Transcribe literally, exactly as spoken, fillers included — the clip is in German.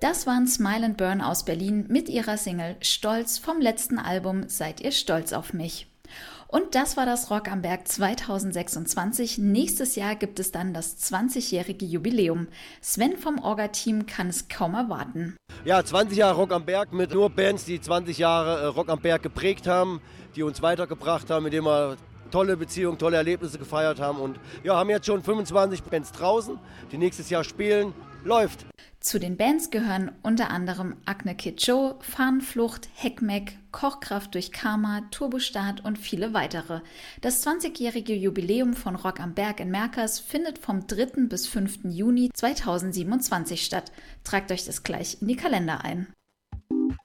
Das waren Smile and Burn aus Berlin mit ihrer Single Stolz vom letzten Album Seid ihr stolz auf mich? Und das war das Rock am Berg zweitausendsechsundzwanzig. Nächstes Jahr gibt es dann das zwanzigjährige Jubiläum. Sven vom Orga-Team kann es kaum erwarten. Ja, zwanzig Jahre Rock am Berg mit nur Bands, die zwanzig Jahre Rock am Berg geprägt haben, die uns weitergebracht haben, mit denen wir tolle Beziehungen, tolle Erlebnisse gefeiert haben. Und ja, haben jetzt schon fünfundzwanzig Bands draußen, die nächstes Jahr spielen. Läuft. Zu den Bands gehören unter anderem Acne Kid Joe, Fahnenflucht, Heckmeck, Kochkraft durch Karma, Turbostart und viele weitere. Das zwanzigjährige Jubiläum von Rock am Berg in Merkers findet vom dritten bis fünften Juni zweitausendsiebenundzwanzig statt. Tragt euch das gleich in die Kalender ein.